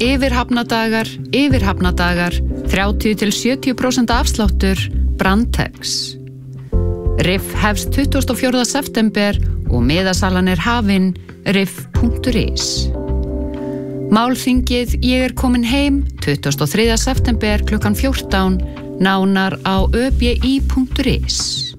Yfirhafnadagar, 30-70% afsláttur, Brandtex. RIF hefst 24. september og miðasalan hafin, rif.is. Málþingið Ég komin heim, 23. september klukkan 14, nánar á öbi.is.